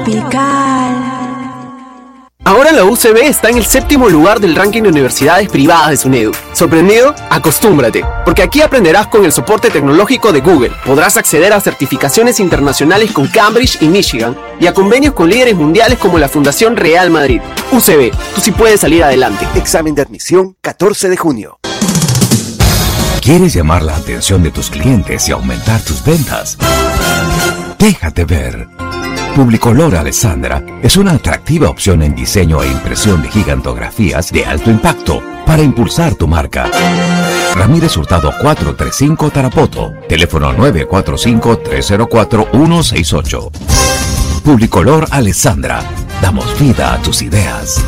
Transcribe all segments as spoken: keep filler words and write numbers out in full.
Tropical. Ahora la U C B está en el séptimo lugar del ranking de universidades privadas de SUNEDU. ¿Sorprendido? Acostúmbrate, porque aquí aprenderás con el soporte tecnológico de Google. Podrás acceder a certificaciones internacionales con Cambridge y Michigan y a convenios con líderes mundiales como la Fundación Real Madrid. U C B, tú sí puedes salir adelante. Examen de admisión catorce de junio. ¿Quieres llamar la atención de tus clientes y aumentar tus ventas? Déjate ver. Publicolor Alessandra es una atractiva opción en diseño e impresión de gigantografías de alto impacto para impulsar tu marca. Ramírez Hurtado cuatrocientos treinta y cinco Tarapoto, teléfono nueve cuatro cinco, tres cero cuatro, uno seis ocho. Publicolor Alessandra, damos vida a tus ideas.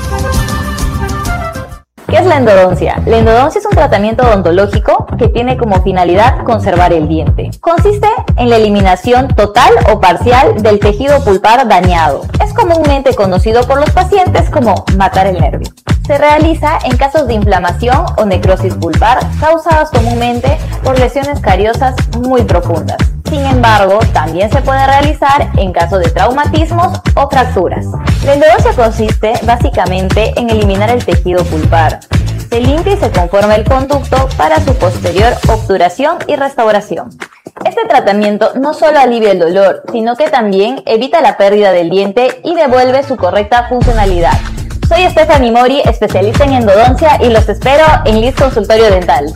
¿Qué es la endodoncia? La endodoncia es un tratamiento odontológico que tiene como finalidad conservar el diente. Consiste en la eliminación total o parcial del tejido pulpar dañado. Es comúnmente conocido por los pacientes como matar el nervio. Se realiza en casos de inflamación o necrosis pulpar causadas comúnmente por lesiones cariosas muy profundas. Sin embargo, también se puede realizar en caso de traumatismos o fracturas. La endodoncia consiste básicamente en eliminar el tejido pulpar. Se limpia y se conforma el conducto para su posterior obturación y restauración. Este tratamiento no solo alivia el dolor, sino que también evita la pérdida del diente y devuelve su correcta funcionalidad. Soy Stephanie Mori, especialista en endodoncia, y los espero en Liz Consultorio Dental.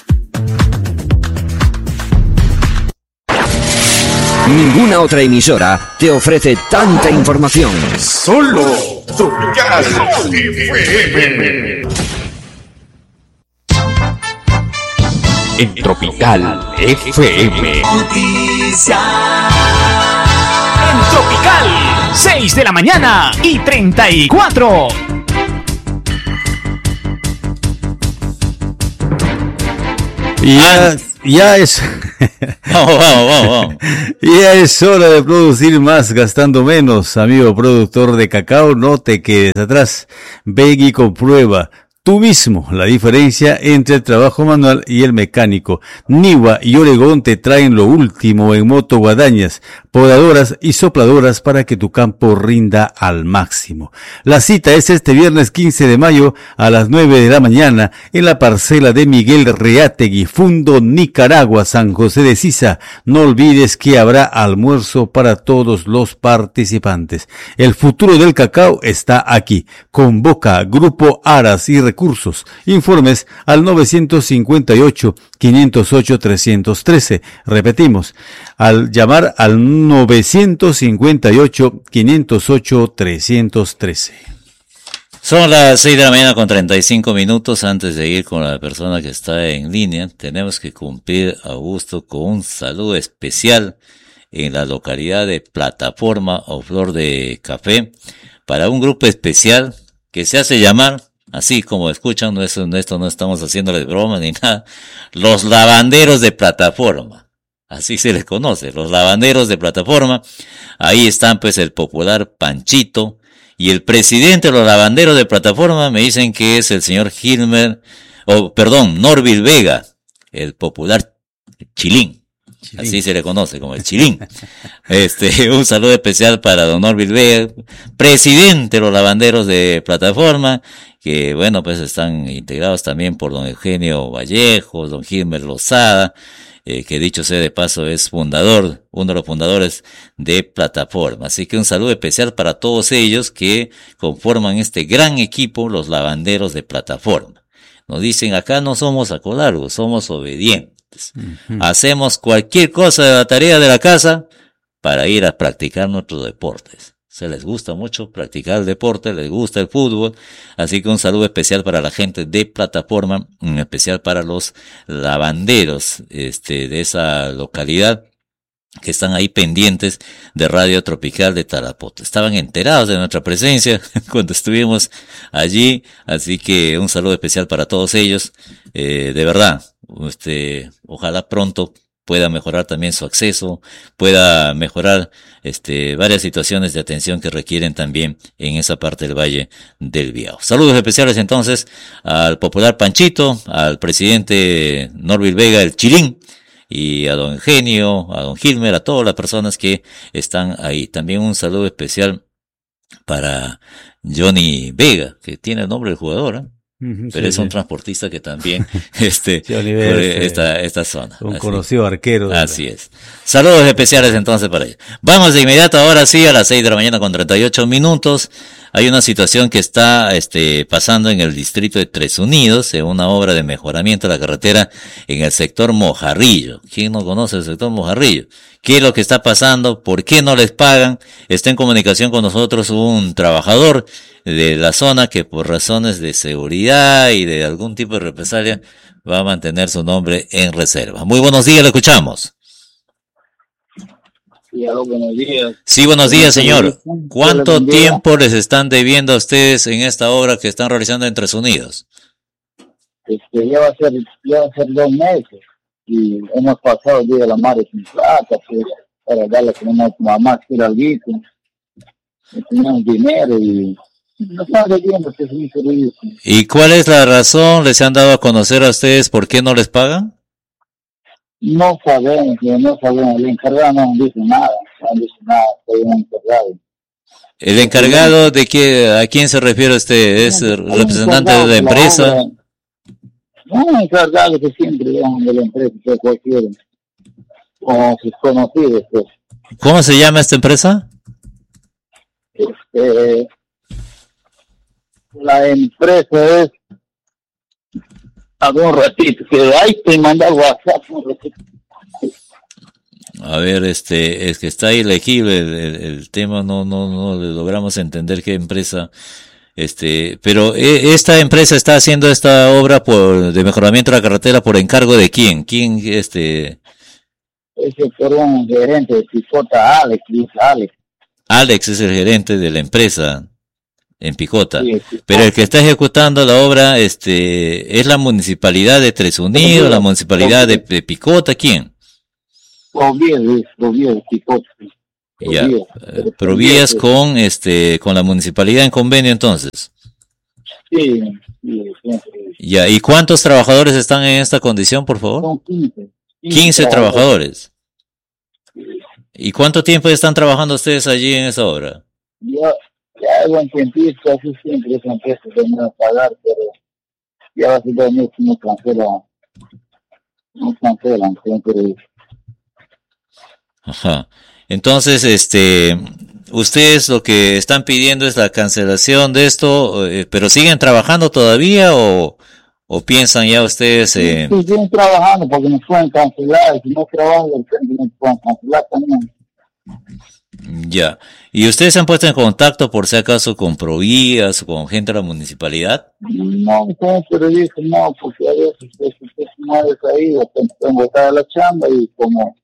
Ninguna otra emisora te ofrece tanta información. Solo Tropical F M. En Tropical F M. Noticias. En Tropical, seis de la mañana y treinta y cuatro. Ya, ya es. Vamos, vamos, vamos, vamos. Ya es hora de producir más gastando menos, amigo productor de cacao. No te quedes atrás. Ven y comprueba tú mismo la diferencia entre el trabajo manual y el mecánico. Niwa y Oregón te traen lo último en motoguadañas, podadoras y sopladoras para que tu campo rinda al máximo. La cita es este viernes quince de mayo a las nueve de la mañana en la parcela de Miguel Reátegui, Fundo Nicaragua, San José de Sisa. No olvides que habrá almuerzo para todos los participantes. El futuro del cacao está aquí. Convoca Grupo Aras y Recursos. Informes al nueve cinco ocho, cinco cero ocho, tres uno tres. Repetimos, al llamar al nueve cinco ocho, cinco cero ocho, tres uno tres. Son las seis de la mañana con treinta y cinco minutos. Antes de ir con la persona que está en línea, tenemos que cumplir, Augusto, con un saludo especial en la localidad de Plataforma o Flor de Café para un grupo especial que se hace llamar, así como escuchan, no, esto, esto no estamos haciéndole broma ni nada, los lavanderos de Plataforma. Así se les conoce, los lavanderos de Plataforma. Ahí están pues el popular Panchito y el presidente de los lavanderos de Plataforma, me dicen que es el señor Gilmer, o oh, perdón, Norville Vega, el popular Chilín. Chilín. Así se le conoce como el Chilín. Este, un saludo especial para don Norville Vega, presidente de los lavanderos de Plataforma, que bueno, pues están integrados también por don Eugenio Vallejo, don Gilmer Lozada, eh, que dicho sea de paso es fundador, uno de los fundadores de Plataforma. Así que un saludo especial para todos ellos que conforman este gran equipo, los lavanderos de Plataforma. Nos dicen, acá no somos acolargos, somos obedientes. Uh-huh. Hacemos cualquier cosa de la tarea de la casa para ir a practicar nuestros deportes. Se les gusta mucho practicar el deporte, les gusta el fútbol, así que un saludo especial para la gente de Plataforma, en especial para los lavanderos este de esa localidad que están ahí pendientes de Radio Tropical de Tarapoto. Estaban enterados de nuestra presencia cuando estuvimos allí, así que un saludo especial para todos ellos. Eh, de verdad, este, ojalá pronto pueda mejorar también su acceso, pueda mejorar este varias situaciones de atención que requieren también en esa parte del Valle del Biao. Saludos especiales entonces al popular Panchito, al presidente Norville Vega, el Chilín, y a don Genio, a don Gilmer, a todas las personas que están ahí. También un saludo especial para Johnny Vega, que tiene el nombre del jugador, ¿eh? Pero sí, es un sí. transportista que también este Vega, esta, esta zona. Un así. conocido arquero. Así es. Saludos especiales entonces para ellos. Vamos de inmediato ahora sí a las seis de la mañana con treinta y ocho minutos. Hay una situación que está este pasando en el distrito de Tres Unidos, en una obra de mejoramiento de la carretera en el sector Mojarrillo. ¿Quién no conoce el sector Mojarrillo? ¿Qué es lo que está pasando? ¿Por qué no les pagan? Está en comunicación con nosotros un trabajador de la zona que por razones de seguridad y de algún tipo de represalia va a mantener su nombre en reserva. Muy buenos días, le escuchamos. Sí, aló, buenos días. Sí, buenos días, señor. ¿Cuánto tiempo les están debiendo a ustedes en esta obra que están realizando en Tres Unidos? Este, ya va a ser, ya va a ser dos meses y hemos pasado el día de la madre sin plata, pues, para darle como una mamá que era algo, teníamos dinero y no están debiendo que es un servicio. ¿Y cuál es la razón? ¿Les han dado a conocer a ustedes por qué no les pagan? No sabemos, no sabemos, el encargado no nos dice nada, no dice nada, soy un encargado. ¿El encargado de qué, a quién se refiere usted? ¿Es representante de la empresa? No, un encargado que siempre digamos de la empresa, que cualquiera, o sus conocidos, pues. ¿Cómo se llama esta empresa? Este, la empresa es, a un ratito, que ahí te manda WhatsApp un ratito. A ver, este, es que está ilegible el, el, el tema, no, no, no le logramos entender qué empresa, este, pero eh, esta empresa está haciendo esta obra por, de mejoramiento de la carretera por encargo de quién, quién, este. Ese por un gerente de Picota, Alex, dice Alex. Alex es el gerente de la empresa en Picota, sí, sí, pero el que está ejecutando la obra, este, es la municipalidad de Tres Unidos, la municipalidad de, de Picota, ¿quién? Provías, Provías, Picota. Ya, eh, Provías con, este, con la municipalidad en convenio entonces. Sí, sí, sí. Ya, ¿y cuántos trabajadores están en esta condición, por favor? Son quince. quince trabajadores. ¿Y cuánto tiempo están trabajando ustedes allí en esa obra? Ya, ya buen tiempito, casi siempre esa empresa termina de pagar, pero ya hace dos meses no cancela, no cancelan siempre. Ajá. Entonces, este, ustedes lo que están pidiendo es la cancelación de esto, eh, pero ¿siguen trabajando todavía o, o piensan ya ustedes en... Sí, siguen trabajando porque nos pueden cancelar, si no trabajan del frente nos pueden cancelar también. Ya. ¿Y ustedes se han puesto en contacto por si acaso con Provías o con gente de la municipalidad? No, pero dicen no, porque a veces usted se mueve ahí, o tengo que estar a la chamba y como...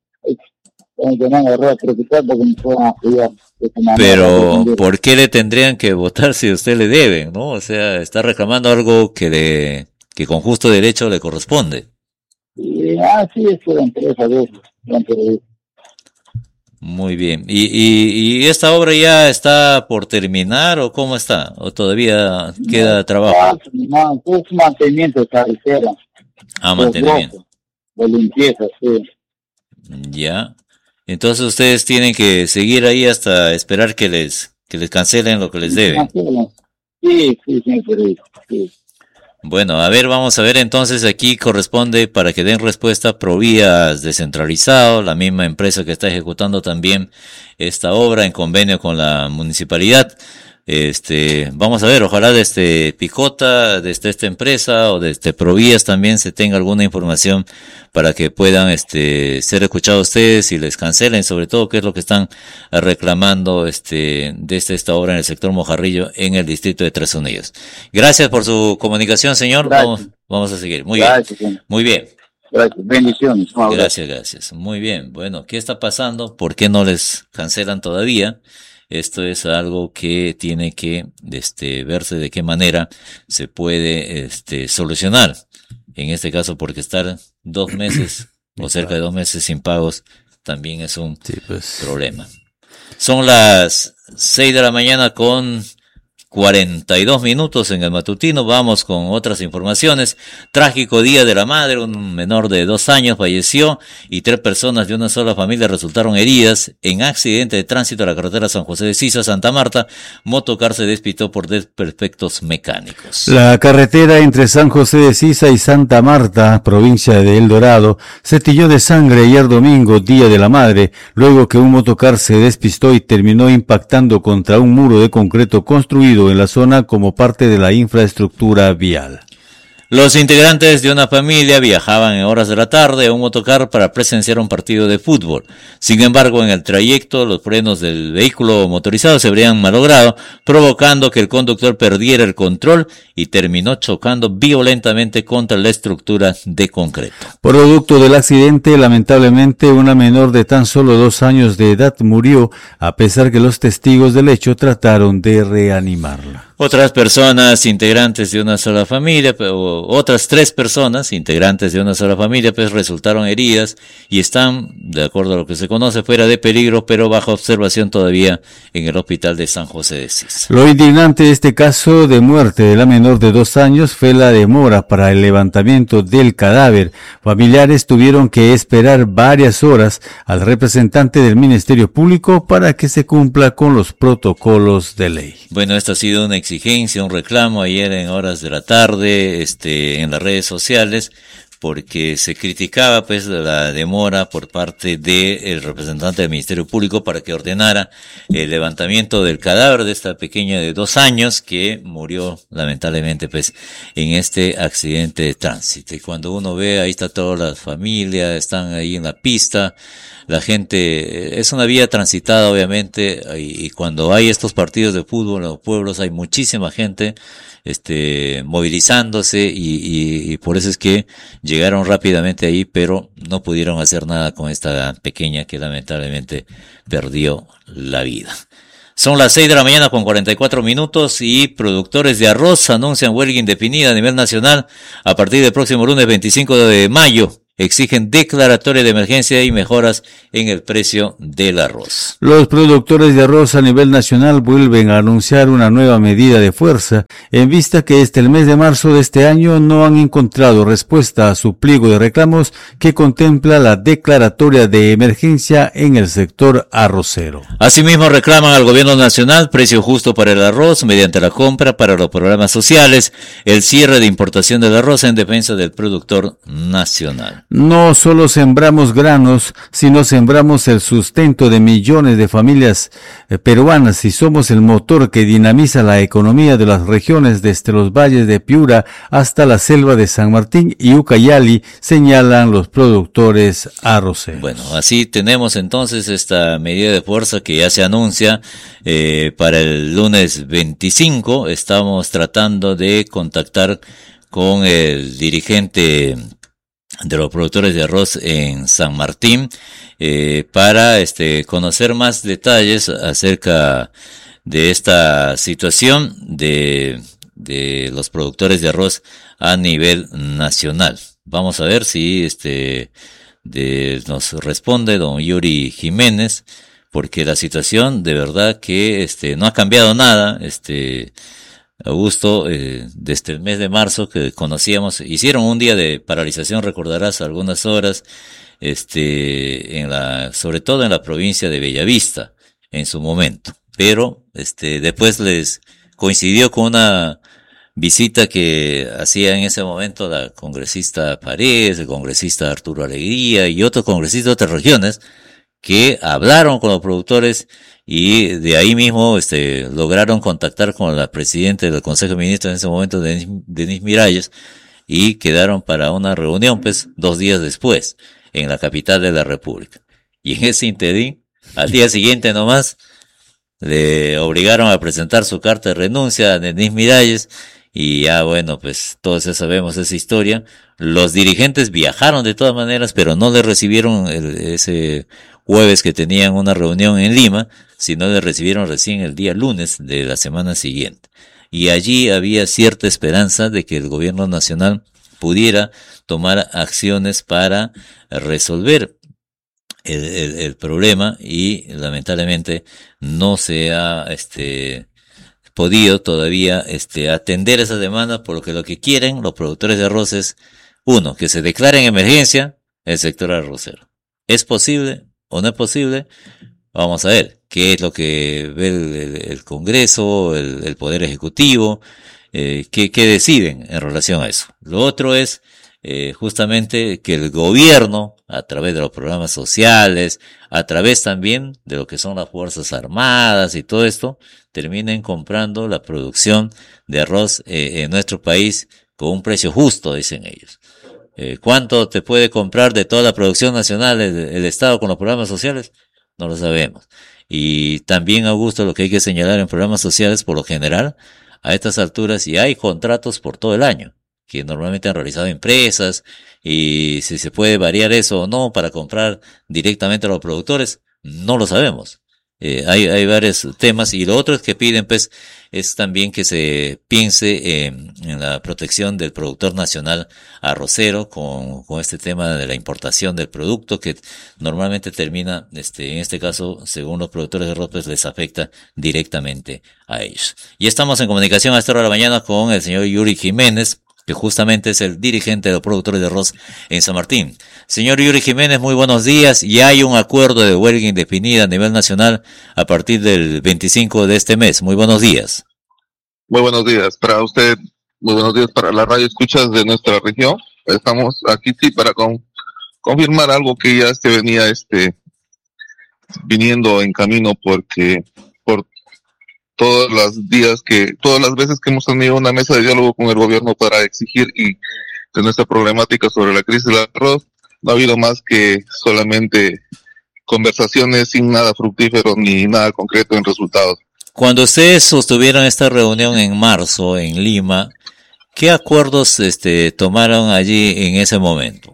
Pero, ¿por qué le tendrían que votar si a usted le deben, no? O sea, está reclamando algo que le, que con justo derecho le corresponde. Y, ah, sí, es la empresa de eso. Muy bien. ¿Y, y, y esta obra ya está por terminar o cómo está? ¿O todavía queda no, trabajo? No, no, es mantenimiento de carretera. Ah, mantenimiento. De limpieza, sí. Ya. Entonces ustedes tienen que seguir ahí hasta esperar que les que les cancelen lo que les deben. Sí, sí, sí, sí. Bueno, a ver, vamos a ver entonces aquí corresponde para que den respuesta Provías Descentralizado, la misma empresa que está ejecutando también esta obra en convenio con la municipalidad. Este, vamos a ver, ojalá desde Picota, desde esta empresa o desde Provías también se tenga alguna información para que puedan, este, ser escuchados ustedes y les cancelen, sobre todo qué es lo que están reclamando, este, desde esta obra en el sector Mojarrillo en el distrito de Tres Unidos. Gracias por su comunicación, señor. Vamos, vamos a seguir. Muy gracias, bien. Muy bien. Gracias. Bendiciones. Gracias, gracias. Muy bien. Bueno, ¿qué está pasando? ¿Por qué no les cancelan todavía? Esto es algo que tiene que, este, verse de qué manera se puede, este, solucionar. En este caso, porque estar dos meses o cerca de dos meses sin pagos también es un sí, pues. problema. Son las seis de la mañana con cuarenta y dos minutos en el matutino. Vamos con otras informaciones. Trágico Día de la Madre, un menor de dos años falleció y tres personas de una sola familia resultaron heridas en accidente de tránsito a la carretera San José de Sisa, Santa Marta. Motocar se despistó por desperfectos mecánicos. La carretera entre San José de Sisa y Santa Marta, provincia de El Dorado, se tiñó de sangre ayer domingo, Día de la Madre, luego que un motocar se despistó y terminó impactando contra un muro de concreto construido en la zona como parte de la infraestructura vial. Los integrantes de una familia viajaban en horas de la tarde a un motocar para presenciar un partido de fútbol. Sin embargo, en el trayecto, los frenos del vehículo motorizado se habrían malogrado, provocando que el conductor perdiera el control y terminó chocando violentamente contra la estructura de concreto. Producto del accidente, lamentablemente, una menor de tan solo dos años de edad murió, a pesar que los testigos del hecho trataron de reanimarla. Otras personas integrantes de una sola familia, o otras tres personas integrantes de una sola familia, pues resultaron heridas y están, de acuerdo a lo que se conoce, fuera de peligro, pero bajo observación todavía en el hospital de San José de Sisa. Lo indignante de este caso de muerte de la menor de dos años fue la demora para el levantamiento del cadáver. Familiares tuvieron que esperar varias horas al representante del Ministerio Público para que se cumpla con los protocolos de ley. Bueno, esta ha sido una exigencia, un reclamo ayer en horas de la tarde, este, en las redes sociales, porque se criticaba pues la demora por parte del representante del Ministerio Público para que ordenara el levantamiento del cadáver de esta pequeña de dos años que murió lamentablemente pues en este accidente de tránsito. Y cuando uno ve, ahí está toda la familia, están ahí en la pista, la gente, es una vía transitada obviamente, y, y cuando hay estos partidos de fútbol en los pueblos hay muchísima gente este movilizándose y, y, y por eso es que llegaron rápidamente ahí, pero no pudieron hacer nada con esta pequeña que lamentablemente perdió la vida. Son las seis de la mañana con cuarenta y cuatro minutos y productores de arroz anuncian huelga indefinida a nivel nacional a partir del próximo lunes veinticinco de mayo. Exigen declaratoria de emergencia y mejoras en el precio del arroz. Los productores de arroz a nivel nacional vuelven a anunciar una nueva medida de fuerza en vista que desde el mes de marzo de este año no han encontrado respuesta a su pliego de reclamos que contempla la declaratoria de emergencia en el sector arrocero. Asimismo reclaman al gobierno nacional precio justo para el arroz mediante la compra para los programas sociales, el cierre de importación del arroz en defensa del productor nacional. No solo sembramos granos, sino sembramos el sustento de millones de familias eh, peruanas y somos el motor que dinamiza la economía de las regiones desde los valles de Piura hasta la selva de San Martín y Ucayali, señalan los productores arroceros. Bueno, así tenemos entonces esta medida de fuerza que ya se anuncia eh, para el lunes veinticinco. Estamos tratando de contactar con el dirigente de los productores de arroz en San Martín, eh, para este conocer más detalles acerca de esta situación de, de los productores de arroz a nivel nacional. Vamos a ver si este de, nos responde don Yuri Jiménez, porque la situación de verdad que este no ha cambiado nada, este Augusto, eh, desde el mes de marzo que conocíamos, hicieron un día de paralización, recordarás, algunas horas, este, en la, sobre todo en la provincia de Bellavista, en su momento. Pero, este, después les coincidió con una visita que hacía en ese momento la congresista Paredes, el congresista Arturo Alegría y otros congresistas de otras regiones que hablaron con los productores y de ahí mismo este lograron contactar con la presidenta del Consejo de Ministros en ese momento, Denise Miralles, y quedaron para una reunión pues dos días después en la capital de la República. Y en ese interín, al día siguiente nomás, le obligaron a presentar su carta de renuncia a Denise Miralles y ya bueno, pues todos ya sabemos esa historia. Los dirigentes viajaron de todas maneras, pero no le recibieron el, ese jueves que tenían una reunión en Lima, sino le recibieron recién el día lunes de la semana siguiente. Y allí había cierta esperanza de que el gobierno nacional pudiera tomar acciones para resolver el, el, el problema y lamentablemente no se ha este podido todavía este, atender esa demanda, por lo que lo que quieren los productores de arroz es, uno, que se declare en emergencia el sector arrocero. ¿Es posible o no es posible? Vamos a ver qué es lo que ve el, el, el Congreso, el, el Poder Ejecutivo, eh, qué, qué deciden en relación a eso. Lo otro es eh, justamente que el gobierno, a través de los programas sociales, a través también de lo que son las Fuerzas Armadas y todo esto, terminen comprando la producción de arroz eh, en nuestro país con un precio justo, dicen ellos. Eh, ¿Cuánto te puede comprar de toda la producción nacional el, el Estado con los programas sociales? No lo sabemos. Y también, Augusto, lo que hay que señalar en programas sociales, por lo general, a estas alturas, y hay contratos por todo el año, que normalmente han realizado empresas, y si se puede variar eso o no para comprar directamente a los productores, no lo sabemos. Eh, hay, hay varios temas, y lo otro es que piden, pues, es también que se piense en, en la protección del productor nacional arrocero con, con este tema de la importación del producto que normalmente termina, este, en este caso, según los productores de arroz, pues les afecta directamente a ellos. Y estamos en comunicación a esta hora de la mañana con el señor Yuri Jiménez, que justamente es el dirigente de los productores de arroz en San Martín. Señor Yuri Jiménez, muy buenos días. Ya hay un acuerdo de huelga indefinida a nivel nacional a partir del veinticinco de este mes. Muy buenos días. Muy buenos días para usted, muy buenos días para la radio escuchas de nuestra región. Estamos aquí sí para con, confirmar algo que ya se venía este viniendo en camino, porque por todos los días que, todas las veces que hemos tenido una mesa de diálogo con el gobierno para exigir y de nuestra problemática sobre la crisis del arroz, no ha habido más que solamente conversaciones sin nada fructífero ni nada concreto en resultados. Cuando ustedes sostuvieron esta reunión en marzo en Lima, ¿qué acuerdos este tomaron allí en ese momento?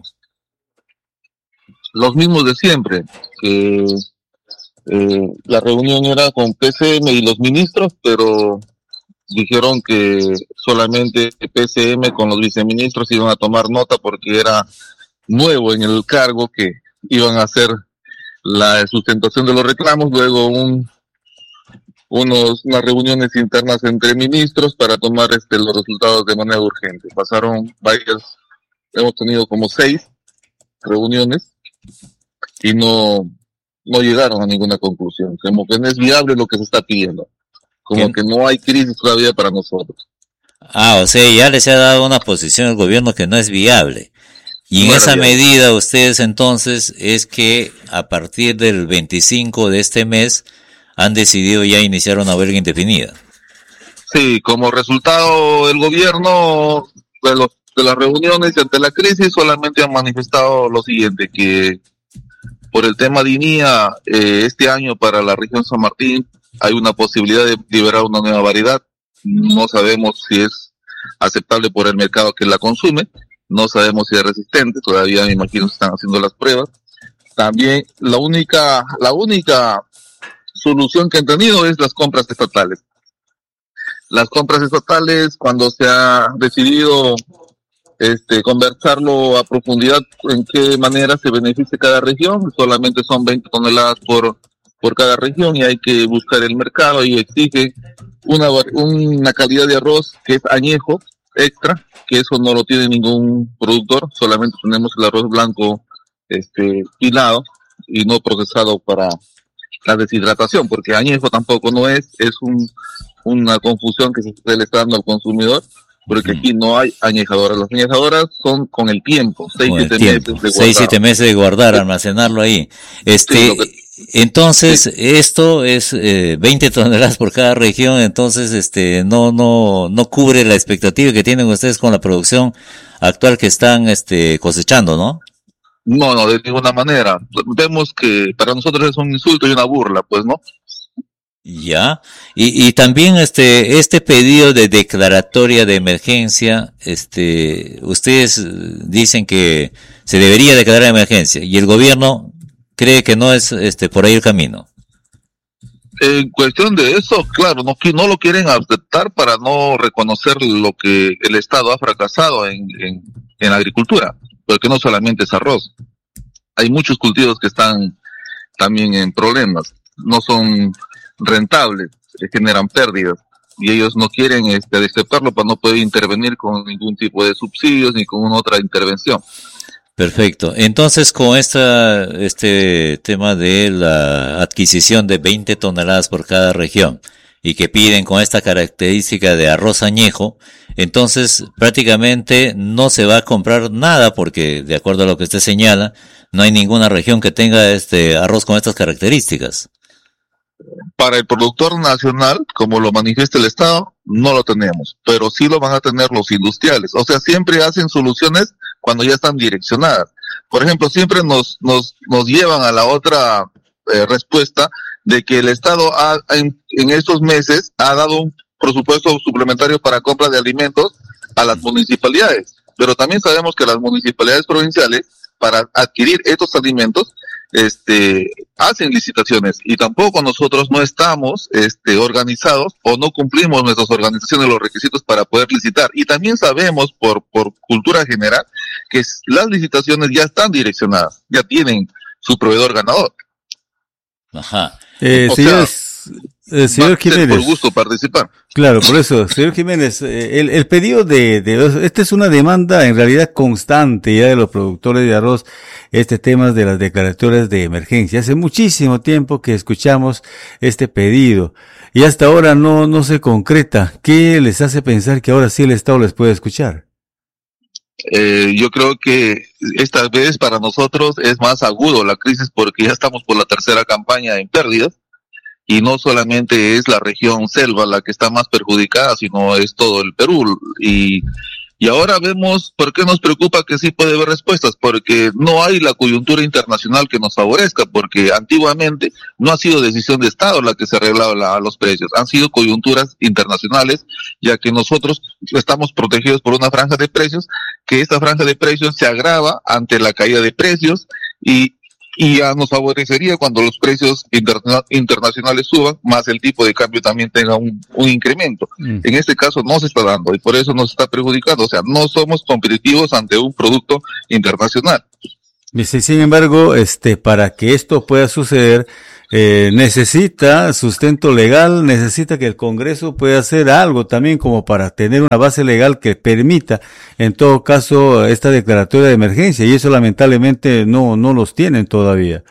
Los mismos de siempre, que Eh, la reunión era con P C M y los ministros, pero dijeron que solamente P C M con los viceministros iban a tomar nota porque era nuevo en el cargo, que iban a hacer la sustentación de los reclamos, luego un, unos, unas reuniones internas entre ministros para tomar este los resultados de manera urgente. Pasaron varias, hemos tenido como seis reuniones y no no llegaron a ninguna conclusión, como que no es viable lo que se está pidiendo, como que no hay crisis todavía para nosotros. Ah, o sea, ya les ha dado una posición al gobierno que no es viable. Y en Bueno, esa ya. medida ustedes entonces es que a partir del veinticinco de este mes han decidido ya iniciar una huelga indefinida. Sí, como resultado el gobierno de, los, de las reuniones y ante la crisis solamente han manifestado lo siguiente, que por el tema de I N I A, eh, este año para la región San Martín hay una posibilidad de liberar una nueva variedad. No sabemos si es aceptable por el mercado que la consume, no sabemos si es resistente, todavía me imagino que están haciendo las pruebas. También la única, la única solución que han tenido es las compras estatales. Las compras estatales, cuando se ha decidido este conversarlo a profundidad en qué manera se beneficia cada región, solamente son veinte toneladas por por cada región y hay que buscar el mercado y exige una una calidad de arroz que es añejo extra, que eso no lo tiene ningún productor, solamente tenemos el arroz blanco este pilado y no procesado para la deshidratación, porque añejo tampoco no es, es un una confusión que se le está dando al consumidor, porque aquí no hay añejadoras. Las añejadoras son con el tiempo, seis, Con el siete tiempo. meses de Seis, guardado. siete meses de guardar, almacenarlo ahí. Este, Sí, lo que- entonces, esto es eh, veinte toneladas por cada región, entonces este no no no cubre la expectativa que tienen ustedes con la producción actual que están este cosechando, ¿no? No, no, de ninguna manera. Vemos que para nosotros es un insulto y una burla, pues, ¿no? Ya, y, y también este, este pedido de declaratoria de emergencia, este, ustedes eh, dicen que se debería declarar emergencia y el gobierno cree que no es este por ahí el camino. En cuestión de eso, claro, no, qui- no lo quieren aceptar para no reconocer lo que el Estado ha fracasado en, en, en la agricultura, porque no solamente es arroz. Hay muchos cultivos que están también en problemas, no son rentables, eh, generan pérdidas. y ellos no quieren este, aceptarlo para no poder intervenir con ningún tipo de subsidios ni con una otra intervención. Perfecto. Entonces, con esta, este tema de la adquisición de veinte toneladas por cada región y que piden con esta característica de arroz añejo, entonces prácticamente no se va a comprar nada porque, de acuerdo a lo que usted señala, no hay ninguna región que tenga este arroz con estas características. Para el productor nacional, como lo manifiesta el Estado, no lo tenemos, pero sí lo van a tener los industriales. O sea, siempre hacen soluciones cuando ya están direccionadas. Por ejemplo, siempre nos nos nos llevan a la otra eh, respuesta de que el Estado ha, en, en estos meses ha dado un presupuesto suplementario para compra de alimentos a las municipalidades, pero también sabemos que las municipalidades provinciales, para adquirir estos alimentos, este, hacen licitaciones, y tampoco nosotros no estamos este, organizados o no cumplimos nuestras organizaciones los requisitos para poder licitar. Y también sabemos por, por cultura general que las licitaciones ya están direccionadas, ya tienen su proveedor ganador. Ajá. Eh, o señor, sea, eh, señor Jiménez. Por gusto participar. Claro, por eso, señor Jiménez, eh, el, el pedido de, de, esta es una demanda en realidad constante ya de los productores de arroz, este tema de las declaratorias de emergencia. Hace muchísimo tiempo que escuchamos este pedido y hasta ahora no, no se concreta. ¿Qué les hace pensar que ahora sí el Estado les puede escuchar? Eh, yo creo que esta vez para nosotros es más agudo la crisis porque ya estamos por la tercera campaña en pérdidas, y no solamente es la región selva la que está más perjudicada, sino es todo el Perú. Y, y ahora vemos por qué nos preocupa que sí puede haber respuestas, porque no hay la coyuntura internacional que nos favorezca, porque antiguamente no ha sido decisión de Estado la que se arreglaba la, los precios, han sido coyunturas internacionales, ya que nosotros estamos protegidos por una franja de precios, que esta franja de precios se agrava ante la caída de precios, y y ya nos favorecería cuando los precios interna internacionales suban, más el tipo de cambio también tenga un, un incremento. Mm. En este caso no se está dando y por eso nos está perjudicando. O sea, no somos competitivos ante un producto internacional. Sin embargo, este, para que esto pueda suceder, eh, necesita sustento legal, necesita que el Congreso pueda hacer algo también como para tener una base legal que permita, en todo caso, esta declaratoria de emergencia, y eso lamentablemente no, no los tienen todavía.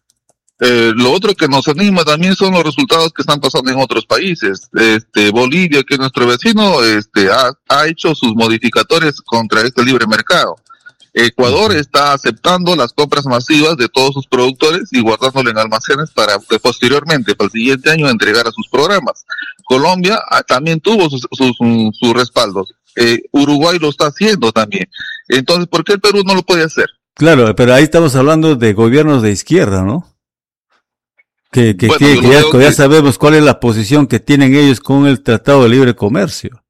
Eh, lo otro que nos anima también son los resultados que están pasando en otros países. Este, Bolivia, que es nuestro vecino, este, ha, ha hecho sus modificatorios contra este libre mercado. Ecuador está aceptando las compras masivas de todos sus productores y guardándolo en almacenes para que posteriormente, para el siguiente año, entregar a sus programas. Colombia ah, también tuvo sus, sus, sus, sus respaldos. Eh, Uruguay lo está haciendo también. Entonces, ¿por qué el Perú no lo puede hacer? Claro, pero ahí estamos hablando de gobiernos de izquierda, ¿no? Que, que, bueno, que, que, ya, que ya sabemos cuál es la posición que tienen ellos con el Tratado de Libre Comercio.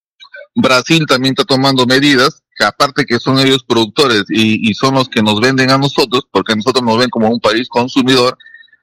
Brasil también está tomando medidas, que aparte que son ellos productores y, y son los que nos venden a nosotros, porque nosotros nos ven como un país consumidor,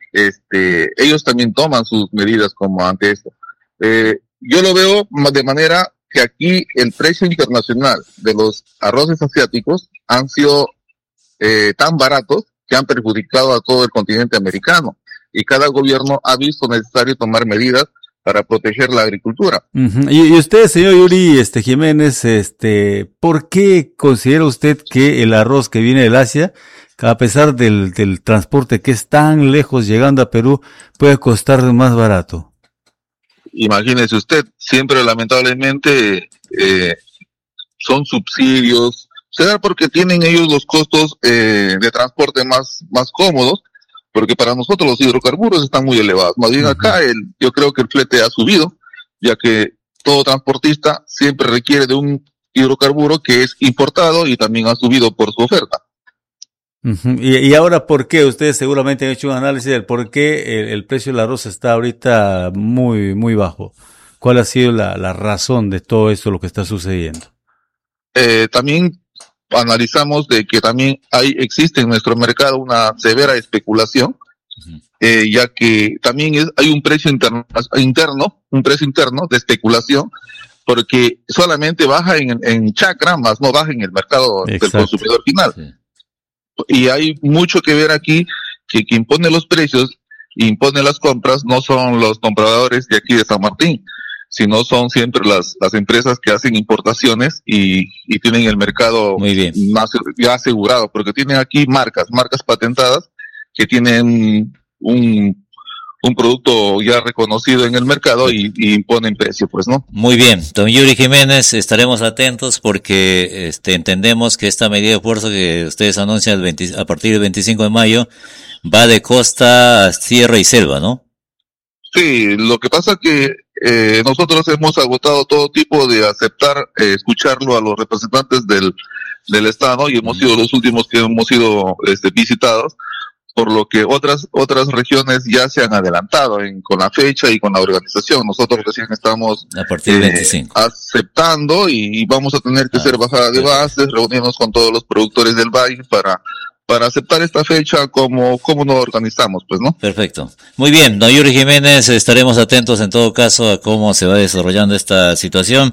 este, ellos también toman sus medidas como ante esto. Eh, yo lo veo de manera que aquí el precio internacional de los arroces asiáticos han sido eh, tan baratos que han perjudicado a todo el continente americano, y cada gobierno ha visto necesario tomar medidas para proteger la agricultura. Uh-huh. y, y usted, señor Yuri este, Jiménez, este, ¿por qué considera usted que el arroz que viene del Asia, a pesar del, del transporte que es tan lejos llegando a Perú, puede costar más barato? Imagínese usted, siempre lamentablemente eh, son subsidios, será porque tienen ellos los costos eh, de transporte más, más cómodos, porque para nosotros los hidrocarburos están muy elevados. Más bien acá el, yo creo que el flete ha subido, ya que todo transportista siempre requiere de un hidrocarburo que es importado y también ha subido por su oferta. Uh-huh. y, y ahora, ¿por qué? Ustedes seguramente han hecho un análisis del por qué el, el precio del arroz está ahorita muy, muy bajo. ¿Cuál ha sido la, la razón de todo esto, lo que está sucediendo? Eh, también analizamos de que también hay existe en nuestro mercado una severa especulación, uh-huh. eh, ya que también es, hay un precio interno, interno, un precio interno de especulación, porque solamente baja en, en chacra, más no baja en el mercado Exacto. del consumidor final. Sí. Y hay mucho que ver aquí, que quien impone los precios, impone las compras, no son los compradores de aquí de San Martín, sino son siempre las, las empresas que hacen importaciones y, y tienen el mercado Muy bien. más ya asegurado, porque tienen aquí marcas, marcas patentadas que tienen un, un producto ya reconocido en el mercado y, y imponen precio, pues, ¿no? Muy bien, don Yuri Jiménez, estaremos atentos porque este, entendemos que esta medida de fuerza que ustedes anuncian el veinte, a partir del veinticinco de mayo va de costa, sierra y selva, ¿no? Sí, lo que pasa que eh, nosotros hemos agotado todo tipo de aceptar, eh, escucharlo a los representantes del, del Estado y hemos sido los últimos que hemos sido este, visitados, por lo que otras otras regiones ya se han adelantado en, con la fecha y con la organización. Nosotros recién estamos a partir del veinticinco. Aceptando y vamos a tener que ah, hacer bajada de bases, reunirnos con todos los productores del valle para para aceptar esta fecha como, como nos organizamos, pues, ¿no? Perfecto. Muy bien, don Yuri Jiménez, estaremos atentos en todo caso a cómo se va desarrollando esta situación.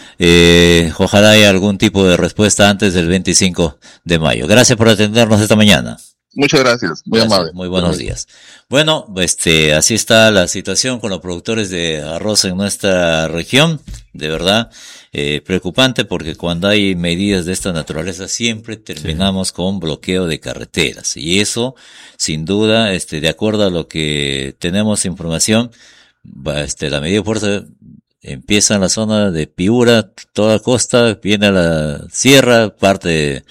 Eh, ojalá haya algún tipo de respuesta antes del veinticinco de mayo. Gracias por atendernos esta mañana. Muchas gracias, muy gracias, amable. Muy buenos días. Bueno, este, así está la situación con los productores de arroz en nuestra región. De verdad, eh, preocupante porque cuando hay medidas de esta naturaleza siempre terminamos sí. con bloqueo de carreteras. Y eso, sin duda, este, de acuerdo a lo que tenemos información, este, la medida de fuerza empieza en la zona de Piura, toda costa, viene a la sierra, parte de,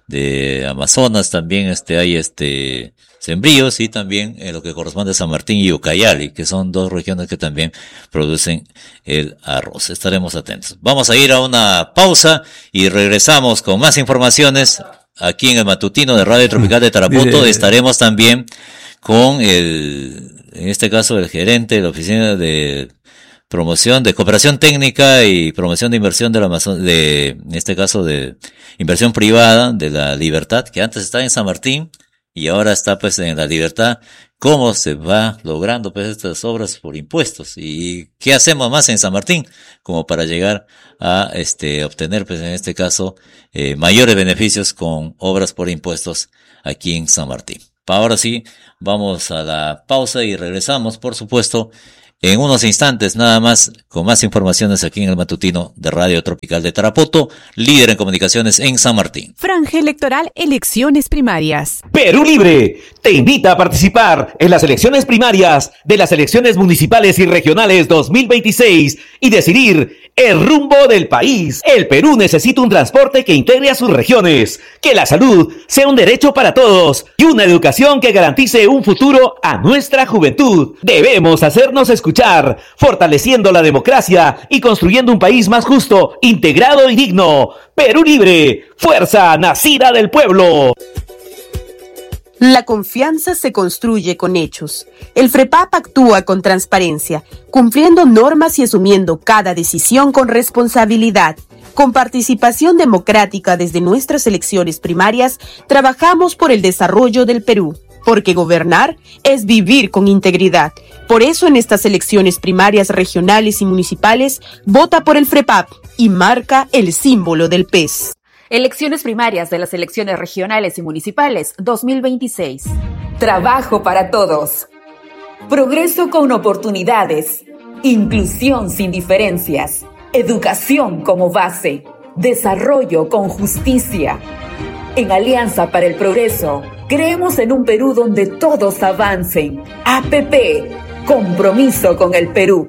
de Amazonas, también este, hay este, sembríos y también en lo que corresponde a San Martín y Ucayali, que son dos regiones que también producen el arroz. Estaremos atentos. Vamos a ir a una pausa y regresamos con más informaciones aquí en el matutino de Radio Tropical de Tarapoto. Estaremos también con el, en este caso, el gerente de la oficina de promoción de cooperación técnica y promoción de inversión de la Amazon, de, en este caso de inversión privada de la Libertad, que antes estaba en San Martín y ahora está pues en la Libertad. ¿Cómo se va logrando pues estas obras por impuestos? ¿Y qué hacemos más en San Martín como para llegar a este obtener pues en este caso eh, mayores beneficios con obras por impuestos aquí en San Martín? Ahora sí, vamos a la pausa y regresamos, por supuesto, en unos instantes nada más con más informaciones aquí en el matutino de Radio Tropical de Tarapoto, líder en comunicaciones en San Martín. Franja electoral, elecciones primarias. Perú Libre te invita a participar en las elecciones primarias de las elecciones municipales y regionales dos mil veintiséis y decidir el rumbo del país. El Perú necesita un transporte que integre a sus regiones, que la salud sea un derecho para todos y una educación que garantice un futuro a nuestra juventud. Debemos hacernos escuchar, fortaleciendo la democracia y construyendo un país más justo, integrado y digno. Perú Libre, fuerza nacida del pueblo. La confianza se construye con hechos. El FREPAP actúa con transparencia, cumpliendo normas y asumiendo cada decisión con responsabilidad. Con participación democrática desde nuestras elecciones primarias, trabajamos por el desarrollo del Perú, porque gobernar es vivir con integridad. Por eso en estas elecciones primarias regionales y municipales, vota por el FREPAP y marca el símbolo del pez. Elecciones primarias de las elecciones regionales y municipales dos mil veintiséis. Trabajo para todos. Progreso con oportunidades. Inclusión sin diferencias. Educación como base. Desarrollo con justicia. En Alianza para el Progreso, creemos en un Perú donde todos avancen. A P P, compromiso con el Perú.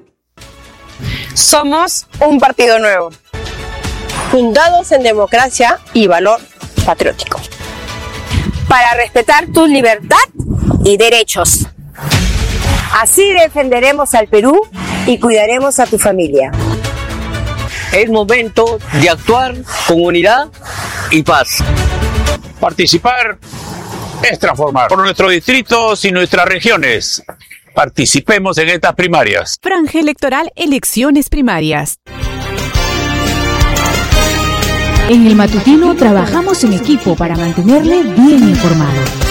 Somos un partido nuevo, fundados en democracia y valor patriótico, para respetar tu libertad y derechos. Así defenderemos al Perú y cuidaremos a tu familia. Es momento de actuar con unidad y paz. Participar es transformar. Por nuestros distritos y nuestras regiones, participemos en estas primarias. Franja electoral, elecciones primarias. En el matutino trabajamos en equipo para mantenerle bien informado.